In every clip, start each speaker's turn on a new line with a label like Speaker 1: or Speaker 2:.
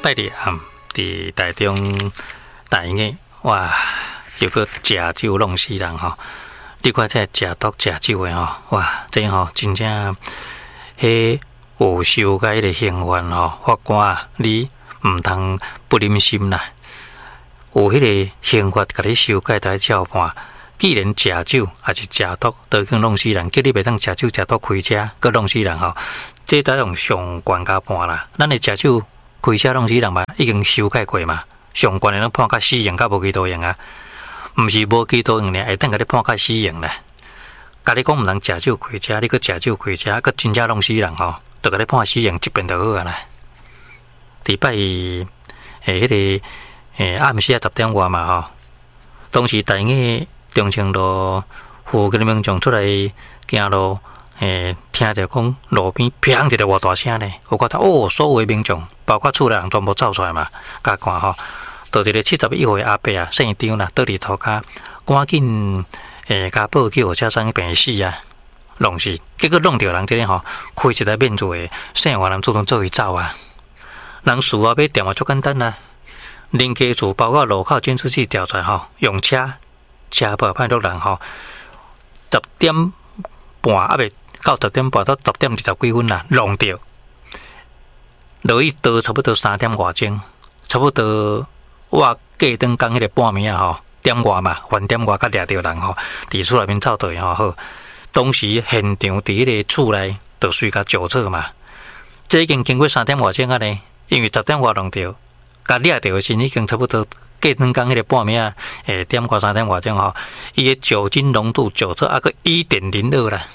Speaker 1: 带日暗伫台中大营哇，又个食酒弄死人吼！你看这食毒食酒的吼，哇，这吼真正迄有修改的刑犯吼，法官啊，你唔通不忍心啦。有迄个刑法甲你修改来照判。既然食酒还是食毒，都去弄死人，叫你袂当食酒食毒开车，佮弄死人吼，这得用上悬加判啦。咱的食酒开车弄死人嘛，已经修改过嘛，上悬的咱判甲死刑，甲无期徒刑啊，毋是无期徒刑呢，会当甲你判甲死刑啦。甲你讲毋通食酒开车，你佮食酒开车，佮真正弄死人吼，就甲你判死刑，一遍就好啊啦。礼拜迄个暗时10点外嘛吼，当时大家。中清路附近的民众出来行路，听到讲路边砰一个偌大声呢，我觉得哦，所有的民众，包括厝内人全部走出来嘛，甲看吼，就一个71岁阿伯啊，姓张啦，倒伫涂骹，赶紧甲报救，车上病死啊，弄死，结果弄着人这个吼，开一台免罪的，姓华人主动做伊走啊，人事啊要调啊足简单啊，林家厝包括路口监视器调出来吼，用车报派出人吼，10点半啊未到10点半到10点20几分啦，弄着，落去到差不多3点外钟，差不多我过顿工迄个半暝啊吼，点外嘛，饭点外甲掠着人吼，伫厝内面走倒去吼好，当时现场伫迄个厝内就随甲救出嘛，这已经经过3点外钟啊呢，因为10点外弄着，甲掠着的时已经差不多。过顿工迄个半暝啊，点外3点外钟吼，伊个酒精浓度酒测啊个1.02啦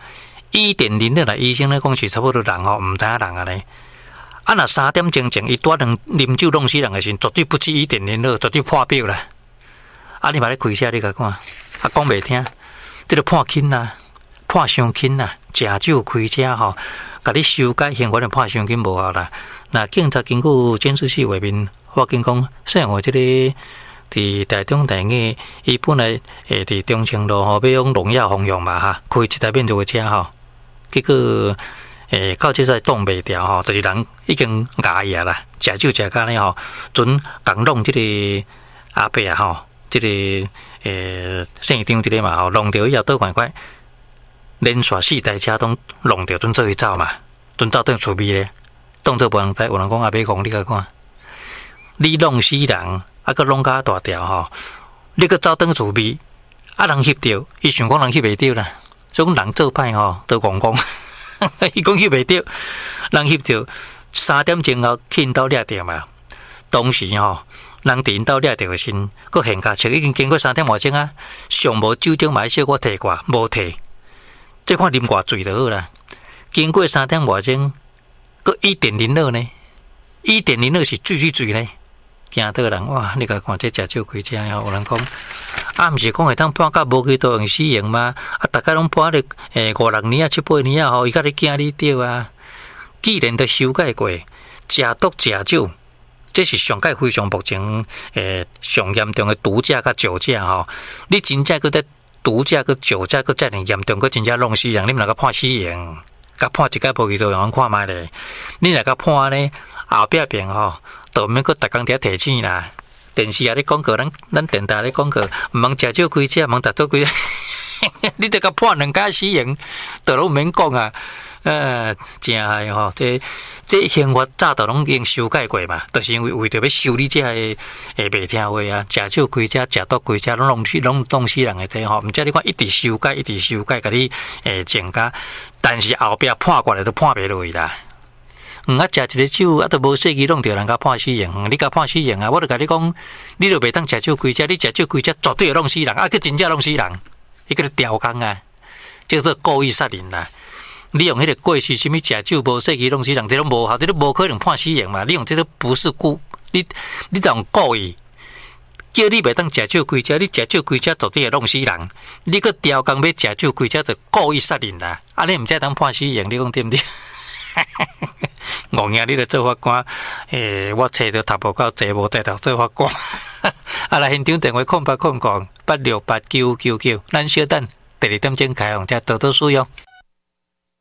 Speaker 1: ，1.02啦，医生咧讲是差不多人吼，毋知影人啊咧。啊，若3点钟前伊拄啉酒弄死人的时，绝对不止1.02，绝对破表啦。啊，你嘛咧开车你甲看，啊讲袂听，这个判轻啦，判伤轻啦，食酒开车吼，甲你修改刑法的判伤轻无效啦。那警察经过监视器画面。我跟讲，虽然我这个伫台中大营，伊本来伫中清路吼，要用荣耀方向嘛哈，开一台免罪车吼，结果到这在挡袂掉吼，就是人已经牙伊啦，食酒食到呢吼，准共弄这个阿伯啊吼，这个姓张这个嘛吼，弄掉以后倒快快，连续4台车都弄掉，准做伊走嘛，准走倒厝边咧，当做无人知，有人讲阿伯讲你甲看。你弄死人，啊，佮弄甲大条吼，你佮走转厝边，啊，人翕着，伊想讲人翕袂着啦，所以讲人做歹吼，都戆戆，伊讲翕袂着，人翕着3点钟后去因兜掠着嘛，当时吼，人伫因兜掠着的时，佮现价车已经经过3点外钟啊，上无酒精嘛，小可摕过，无摕，即看啉偌醉就好啦。经过3点外钟，佮1.02呢，1.02是醉呢。惊到人哇！你甲看这食酒开车吼，有人讲啊，毋是讲会当判甲无期徒刑死刑吗？啊，大家拢判咧5、6年啊、7、8年啊，吼，伊甲你惊你着啊！既然都修改过，食毒食酒，这是上界非常目前上严重的毒驾甲酒驾吼。你真正搁在毒驾搁酒驾搁遮尔严重，搁真正弄死人，你毋能够判死刑，甲判一届无期徒刑，看卖咧。你若甲判咧后壁边吼。都免搁逐工伫遐提醒啦，电视也咧广告，咱电台咧广告，毋通食酒开车，毋通踏倒开车，你得甲判2届死刑，都拢毋免讲啊。真害吼，这刑法早都拢已经修改过嘛，就是因为着要修理这袂听话啊，食酒开车、食毒开车，拢弄死人的这吼，毋则你看一直修改，甲你增加，但是后壁判过来都判袂落去啦。啊，食一个酒啊，都无细机弄着人家判死刑，你甲判死刑啊！我就甲你讲，你就袂当食酒开车，你食酒开车绝对会弄死人，啊，佮真正弄死人，伊个调工啊，叫做故意杀人啦。你用迄个过去什么食酒无细机弄死人，这拢无效，这都无可能判死刑嘛。你用这个不是你这种故意，叫你袂当食酒开车，你食酒开车绝对会弄死人，你佮调工要食酒开车就故意杀人啦。啊，你毋才当判死刑，你讲对毋对？戇嘢，你嚟做法官，我册到读无够，坐无在头做法官。啊，来现场电话0800868999，咱小等第2点钟开放，才多多使用。